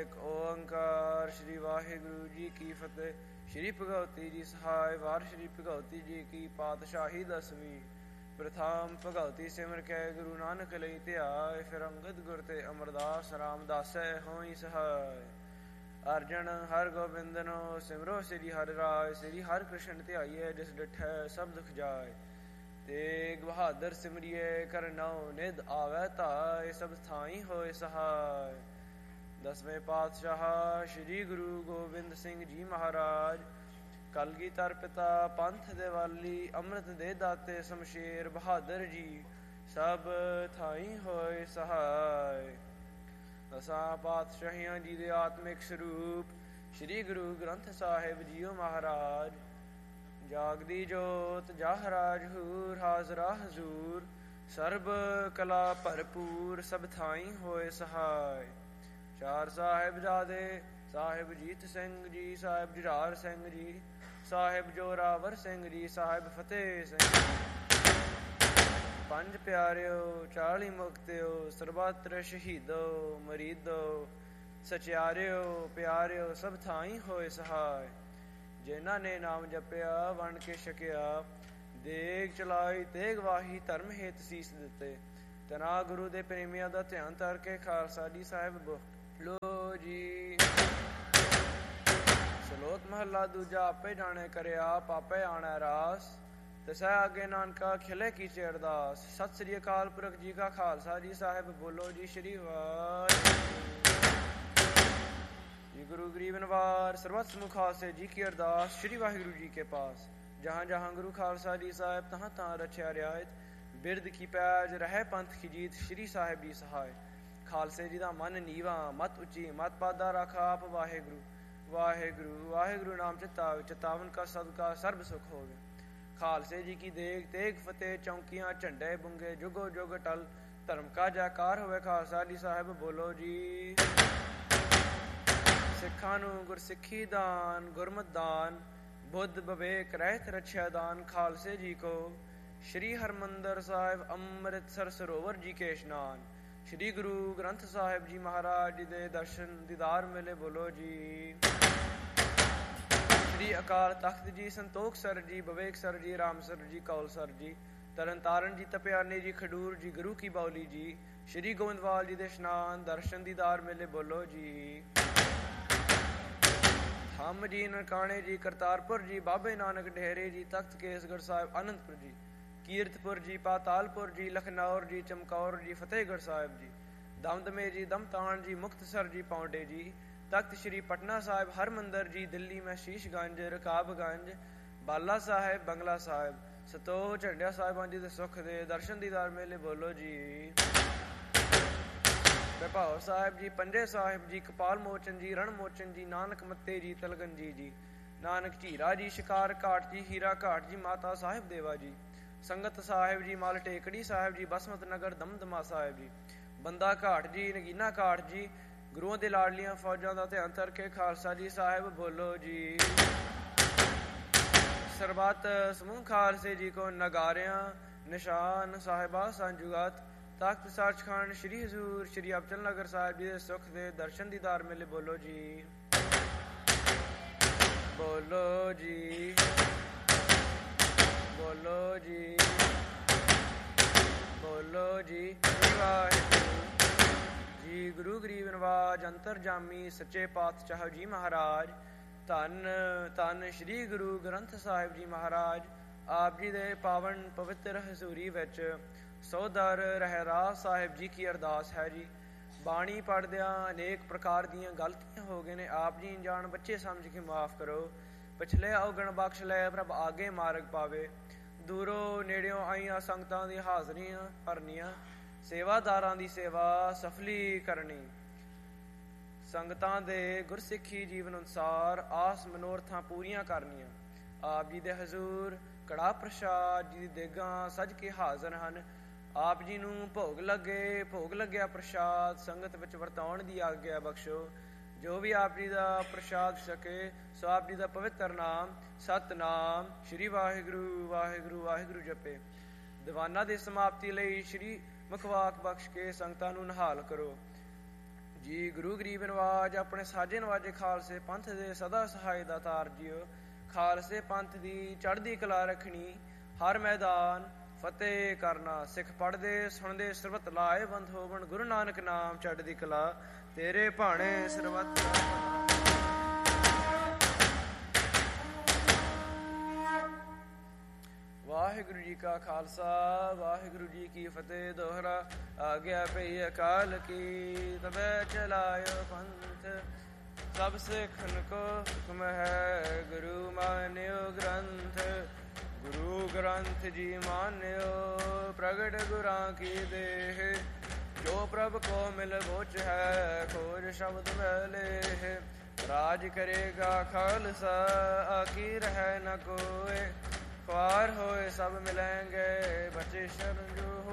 ਇੱਕ ਓੰਕਾਰ। ਸ਼੍ਰੀ ਵਾਹਿਗੁਰੂ ਜੀ ਕੀ ਫਤਿਹ। ਸ਼੍ਰੀ ਭਗਵਤੀ ਜੀ ਸਹਾਇ ਵਾਰ। ਸ਼੍ਰੀ ਭਗਵਤੀ ਜੀ ਕੀ ਪਾਤਸ਼ਾਹੀ ਦਸਵੀਂ। ਪ੍ਰਥਮ ਭਗਵਤੀ ਸਿਮਰ ਕੇ ਗੁਰੂ ਨਾਨਕ ਲਈ ਧਿਆਏ। ਫਿਰ ਅੰਗਦ ਗੁਰ ਤੇ ਅਮਰਦਾਸ ਰਾਮਦਾਸੈ ਹੋਈ ਸਹਾਇ। ਅਰਜਨ ਹਰ ਗੋਬਿੰਦਨੋ ਸਿਮਰੋ ਸ੍ਰੀ ਹਰਿ ਰਾਇ। ਸ੍ਰੀ ਹਰਿ ਕ੍ਰਿਸ਼ਨ ਧਿਆਈਏ ਜਿਸ ਡਿਠੈ ਸਭ ਦੁਖ ਜਾਏ। ਤੇਗ ਬਹਾਦਰ ਸਿਮਰਿਏ ਕਰ ਨਉ ਨਿਧ ਆਵੈ ਧਾਇ। ਸਭ ਥਾਈ ਹੋਏ ਸਹਾਇ। ਦਸਵੇਂ ਪਾਤਸ਼ਾਹ ਸ਼੍ਰੀ ਗੁਰੂ ਗੋਬਿੰਦ ਸਿੰਘ ਜੀ ਮਹਾਰਾਜ। ਕਲਗੀਧਰ ਪਿਤਾ ਪੰਥ ਦੇ ਵਾਲੀ। ਅੰਮ੍ਰਿਤ ਦੇ ਦਾਤੇ ਸ਼ਮਸ਼ੇਰ ਬਹਾਦਰ ਜੀ। ਸਭ ਥਾਈ ਹੋਏ ਸਹਾਇ। ਦਸਾਂ ਪਾਤਸ਼ਾਹੀਆਂ ਜੀ ਦੇ ਆਤਮਿਕ ਸਰੂਪ ਸ਼੍ਰੀ ਗੁਰੂ ਗ੍ਰੰਥ ਸਾਹਿਬ ਜੀਓ ਮਹਾਰਾਜ। ਜਾਗਦੀ ਜੋਤ ਜਾਹਰਾ ਜਹੂਰ ਹਾਜ਼ਰਾ ਹਜ਼ੂਰ। ਸਰਬ ਕਲਾ ਭਰਪੂਰ ਸਭ ਥਾਈ ਹੋਏ ਸਹਾਇ। ਚਾਰ ਸਾਹਿਬਜ਼ਾਦੇ ਸਾਹਿਬ ਜੀਤ ਸਿੰਘ ਜੀ, ਸਾਹਿਬ ਜੁਝਾਰ ਸਿੰਘ ਜੀ, ਸਾਹਿਬ ਜੋਰਾਵਰ ਸਿੰਘ ਜੀ, ਸਾਹਿਬ ਫਤਿਹ ਸਿੰਘ ਜੀ। ਪੰਜ ਪਿਆਰਿਓ 40 ਮੁਕਤਿਓ ਸਰਬੱਤਰ ਸ਼ਹੀਦੋ ਮਰੀਦੋ। ਸਚਿਆਰਿਓ ਪਿਆਰਿਓ ਸਭ ਥਾਈ ਹੋਏ ਸਹਾਇ। ਜਿਨ੍ਹਾਂ ਨੇ ਨਾਮ ਜਪਿਆ ਵੰਡ ਕੇ ਛਕਿਆ। ਦੇਗ ਚਲਾਈ ਤੇਗ ਵਾਹੀ ਧਰਮ ਹੇਤ ਸੀਸ ਦਿੱਤੇ। ਤਨਾ ਗੁਰੂ ਦੇ ਪ੍ਰੇਮੀਆਂ ਦਾ ਧਿਆਨ ਧਰ ਕੇ ਖਾਲਸਾ ਜੀ ਸਾਹਿਬ ਬੋਲੋ ਜੀ। ਸ਼ਲੋਕ ਮਹੱਲਾ ਦੂਜਾ। ਆਪੇ ਜਾਣੇ ਕਰਿਆ ਪਾਪੇ ਆਣੈ ਰਾਸ। ਤਿਸੈ ਅੱਗੇ ਨਾਨਕਾ ਖਿਲੇ ਕੀਚੇ ਅਰਦਾਸ। ਸਤਿ ਸ੍ਰੀ ਅਕਾਲ ਪੁਰਖ ਜੀ ਕਾ ਖਾਲਸਾ ਜੀ ਸਾਹਿਬ ਬੋਲੋ ਜੀ। ਸ਼੍ਰੀ ਵਾਹਿਗੁਰੂ ਜੀ। ਗੁਰੂ ਗਰੀਬ ਨਵਾਰ ਸਰਬਤ ਸਮੂਹ ਖਾਲਸੇ ਜੀ ਕੀ ਅਰਦਾਸ। ਸ਼੍ਰੀ ਵਾਹਿਗੁਰੂ ਜੀ ਕੇ ਪਾਸ ਜਹਾਂ ਜਹਾਂ ਗੁਰੂ ਖਾਲਸਾ ਜੀ ਸਾਹਿਬ ਤਹਾਂ ਤਹਾਂ ਰਛਿਆ ਰਿਆਇਤ। ਬਿਰਦ ਕੀ ਪੈਜ ਰਹਿ ਪੰਥ ਕੀ ਜੀਤ। ਸ਼੍ਰੀ ਸਾਹਿਬ ਜੀ ਸਹਾਇ। ਖਾਲਸੇ ਜੀ ਦਾ ਮਨ ਨੀਵਾ ਮਤ ਉੱਚੀ ਮਤ ਪਾਦਾ ਰੱਖ ਆਪ ਵਾਹਿਗੁਰੂ। ਵਾਹਿਗੁਰੂ ਵਾਹਿਗੁਰੂ ਨਾਮ ਚਿਤਾਵੇ। ਚਿਤਾਵਨ ਕਾ ਸਦਕਾ ਸਰਬ ਸੁਖ ਹੋਵੇ। ਖਾਲਸੇ ਜੀ ਕੀ ਦੇਗ ਤੇਗ ਫਤਿਹ। ਚੌਂਕੀਆਂ ਝੰਡੇ ਬੁੰਗੇ ਜੁਗੋ ਜੁਗ ਟਲ। ਧਰਮ ਕਾ ਜੈਕਾਰ ਹੋਵੇ। ਖਾਲਸਾ ਜੀ ਸਾਹਿਬ ਬੋਲੋ ਜੀ। ਸਿੱਖਾਂ ਨੂੰ ਗੁਰਸਿੱਖੀ ਦਾਨ ਗੁਰਮਤਿ ਦਾਨ। ਬੁੱਧ ਵਿਵੇਕ ਰਹਿਤ ਰਛਿਆ ਦਾਨ। ਖਾਲਸੇ ਜੀ ਕੋ ਸ਼੍ਰੀ ਹਰਿਮੰਦਰ ਸਾਹਿਬ ਅੰਮ੍ਰਿਤਸਰ ਸਰੋਵਰ ਜੀ ਕੇ ਇਸ਼ਨਾਨ। ਸ਼੍ਰੀ ਗੁਰੂ ਗ੍ਰੰਥ ਸਾਹਿਬ ਜੀ ਮਹਾਰਾਜ ਜੀ ਦੇ ਦਰਸ਼ਨ ਦੀਦਾਰ ਮਿਲੇ ਬੋਲੋ ਜੀ। ਸ਼੍ਰੀ ਅਕਾਲ ਤਖਤ ਜੀ ਸੰਤੋਖ ਸਰ ਜੀ ਵਿਵੇਕ ਸਰ ਜੀ ਰਾਮਸਰ ਜੀ ਕੌਲ ਸਰ ਜੀ ਤਰਨ ਤਾਰਨ ਜੀ ਤਪਿਆਨੇ ਜੀ ਖਡੂਰ ਜੀ ਗੁਰੂ ਕੀ ਬਾਉਲੀ ਜੀ। ਸ਼੍ਰੀ ਗੋਇੰਦਵਾਲ ਜੀ ਦੇ ਇਸ਼ਨਾਨ ਦਰਸ਼ਨ ਦੀਦਾਰ ਮਿਲੇ ਬੋਲੋ ਜੀ। ਹਮ ਜੀ ਨਨਕਾਣੇ ਜੀ ਕਰਤਾਰਪੁਰ ਜੀ ਬਾਬੇ ਨਾਨਕ ਡੇਰੇ ਜੀ ਤਖਤ ਕੇਸਗੜ੍ਹ ਸਾਹਿਬ ਅਨੰਦਪੁਰ ਜੀ ਕੀਰਤਪੁਰ ਜੀ ਪਾਤਾਲਪੁਰ ਜੀ ਲਖਨੌਰ ਜੀ ਚਮਕੌਰ ਜੀ ਫਤਿਹਗੜ੍ਹ ਸਾਹਿਬ ਜੀ ਦਮਦਮੇ ਜੀ ਦਮਤਾਨ ਜੀ ਮੁਕਤਸਰ ਜੀ ਪੌਂਡੇ ਜੀ ਤਖਤ ਸ਼੍ਰੀ ਪਟਨਾ ਸਾਹਿਬ ਹਰਮੰਦਰ ਜੀ ਦਿੱਲੀ ਮੈਂ ਸ਼ੀਸ਼ਗੰਜ ਰਕਾਬਗੰਜ ਬਾਲਾ ਸਾਹਿਬ ਬੰਗਲਾ ਸਾਹਿਬ ਸਤੋਹ ਝੰਡਿਆ ਸਾਹਿਬਾਂ ਜੀ ਦੇ ਸੁੱਖ ਦੇ ਦਰਸ਼ਨ ਦੀਦਾਰ ਮੇਲੇ ਬੋਲੋ ਜੀ। ਵਿਭਾਵ ਸਾਹਿਬ ਜੀ ਪੰਜੇ ਸਾਹਿਬ ਜੀ ਕਪਾਲ ਮੋਚਨ ਜੀ ਰਣ ਮੋਚਨ ਜੀ ਨਾਨਕ ਮੱਤੇ ਜੀ ਤਲਗੰਜੀ ਜੀ ਨਾਨਕ ਝੀਰਾ ਜੀ ਸ਼ਿਕਾਰ ਘਾਟ ਜੀ ਹੀਰਾ ਘਾਟ ਜੀ ਮਾਤਾ ਸਾਹਿਬ ਦੇਵਾ ਜੀ ਸੰਗਤ ਸਾਹਿਬ ਜੀ ਮਲ ਟੇਕੜੀ ਸਾਹਿਬ ਜੀ ਬਸਮਤ ਨਗਰ ਦਮਦਮਾ ਸਾਹਿਬ ਜੀ ਬੰਦਾ ਘਾਟ ਜੀ ਨਗੀਨਾ ਘਾਟ ਜੀ ਗੁਰੂਆਂ ਦੇ ਲਾਡਲੀਆਂ ਫੌਜਾਂ ਦਾ ਧਿਆਨ ਧਰ ਕੇ ਖਾਲਸਾ ਜੀ ਸਾਹਿਬ ਬੋਲੋ ਜੀ। ਸਰਬੱਤ ਸਮੂਹ ਖਾਲਸੇ ਜੀ ਕੋ ਨਗਾਰਿਆਂ ਨਿਸ਼ਾਨ ਸਾਹਿਬਾ ਸੰਜੁਗਤ ਤਖਤ ਸੱਚਖੰਡ ਸ਼੍ਰੀ ਹਜ਼ੂਰ ਸ਼੍ਰੀ ਅਬਚਲ ਨਗਰ ਸਾਹਿਬ ਜੀ ਦੇ ਸੁੱਖ ਦੇ ਦਰਸ਼ਨ ਦੀਦਾਰ ਮਿਲੇ ਬੋਲੋ ਜੀ। ਬੋਲੋ ਜੀ ਬੋਲੋ ਜੀ ਬੋਲੋ ਜੀ। ਵਾਹਿਗੁਰੂ ਜੀ। ਗੁਰੂ ਗਰੀਬ ਨਵਾਜ ਅੰਤਰਜਾਮੀ ਸੱਚੇ ਪਾਤਸ਼ਾਹ ਜੀ ਮਹਾਰਾਜ ਧੰਨ ਧੰਨ ਸ਼੍ਰੀ ਗੁਰੂ ਗ੍ਰੰਥ ਸਾਹਿਬ ਜੀ ਮਹਾਰਾਜ ਆਪ ਜੀ ਦੇ ਪਾਵਨ ਪਵਿੱਤਰ ਹਜ਼ੂਰੀ ਵਿੱਚ ਸੋਦਰ ਰਹਿਰਾਸ ਸਾਹਿਬ ਜੀ ਕੀ ਅਰਦਾਸ ਹੈ ਜੀ। ਬਾਣੀ ਪੜ੍ਹਦਿਆਂ ਅਨੇਕ ਪ੍ਰਕਾਰ ਦੀਆਂ ਗਲਤੀਆਂ ਹੋ ਗਏ ਨੇ। ਆਪ ਜੀ ਅਣਜਾਣ ਬੱਚੇ ਸਮਝ ਕੇ ਮਾਫ਼ ਕਰੋ। ਪਿਛਲੇ ਔਗਣ ਬਖਸ਼ ਲੈ ਪ੍ਰਭ ਆਗੇ ਮਾਰਗ ਪਾਵੇ। ਦੂਰੋਂ ਨੇੜਿਓਂ ਆਈਆਂ ਸੰਗਤਾਂ ਦੀਆਂ ਹਾਜ਼ਰੀਆਂ ਭਰਨੀਆਂ ਸੇਵਾਦਾਰਾਂ ਦੀ ਸੇਵਾ ਸਫਲੀ ਕਰਨੀ। ਸੰਗਤਾਂ ਦੇ ਗੁਰਸਿੱਖੀ ਜੀਵਨ ਅਨੁਸਾਰ ਆਸ ਮਨੋਰਥਾਂ ਪੂਰੀਆਂ ਕਰਨੀਆਂ। ਆਪ ਜੀ ਦੇ ਹਜ਼ੂਰ ਕੜਾ ਪ੍ਰਸ਼ਾਦ ਜੀ ਦੀ ਦੇਗਾਂ ਸਜ ਕੇ ਹਾਜ਼ਰ ਹਨ। ਆਪ ਜੀ ਨੂੰ ਭੋਗ ਲੱਗਿਆ ਪ੍ਰਸ਼ਾਦ ਸੰਗਤ ਵਿੱਚ ਵਰਤਾਉਣ ਦੀ ਆਗਿਆ ਬਖਸ਼ੋ। ਜੋ ਵੀ ਆਪ ਜੀ ਦਾ ਪ੍ਰਸ਼ਾਦ ਛਕੇ ਸੋ ਆਪ ਜੀ ਦਾ ਪਵਿੱਤਰ ਨਾਮ ਸਤਨਾਮ ਸ਼੍ਰੀ ਵਾਹਿਗੁਰੂ ਵਾਹਿਗੁਰੂ ਵਾਹਿਗੁਰੂ ਜਪੇ। ਦੀਵਾਨਾਂ ਦੀ ਸਮਾਪਤੀ ਲਈ ਸ਼੍ਰੀ ਮੁਖਵਾਕ ਬਖਸ਼ ਕੇ ਸੰਗਤਾਂ ਨੂੰ ਨਿਹਾਲ ਕਰੋ। ਜੀ ਗੁਰੂ ਗਰੀਬ ਨਵਾਜ ਆਪਣੇ ਸਾਜੇ ਨਵਾਜੇ ਖਾਲਸੇ ਪੰਥ ਦੇ ਸਦਾ ਸਹਾਈ ਦਾ ਤਾਰ ਜੀਓ। ਖਾਲਸੇ ਪੰਥ ਦੀ ਚੜ੍ਹਦੀ ਕਲਾ ਰੱਖਣੀ, ਹਰ ਮੈਦਾਨ ਫਤਿਹ ਕਰਨਾ। ਸਿੱਖ ਪੜ੍ਹਦੇ ਸੁਣਦੇ ਸਰਬਤ ਲਾਏ ਬੰਦ ਹੋਵਣ, ਗੁਰੂ ਨਾਨਕ ਨਾਮ ਚੜ੍ਹਦੀ ਕਲਾ, ਤੇਰੇ ਭਾਣੇ ਸਰਬਤ। ਵਾਹਿਗੁਰੂ ਜੀ ਕਾ ਖਾਲਸਾ, ਵਾਹਿਗੁਰੂ ਜੀ ਕੀ ਫਤਿਹ। ਦੋਹਰਾ ਆਗਿਆ ਪਈ ਅਕਾਲ ਕੀ, ਤਬੈ ਚਲਾਇਓ ਪੰਥ। ਸਭ ਸਿੱਖਨ ਕੋ ਹੁਕਮ ਹੈ, ਗੁਰੂ ਮਾਨਿਓ ਗ੍ਰੰਥ। ਗੁਰੂ ਗ੍ਰੰਥ ਜੀ ਮਾਨਿਓ, ਪ੍ਰਗਟ ਗੁਰਾਂ ਕੀ ਦੇਹ। ਜੋ ਪ੍ਰਭ ਕੋ ਮਿਲ ਬੋਚ ਹੈ, ਖੋਜ ਸ਼ਬਦ ਮੈਂ ਲੇਹ। ਰਾਜ ਕਰੇਗਾ ਖਾਲਸਾ, ਆਕੀ ਰਹਿ ਨ ਕੋਏ। ख्वार होए सब मिलेंगे, बचे शरण जो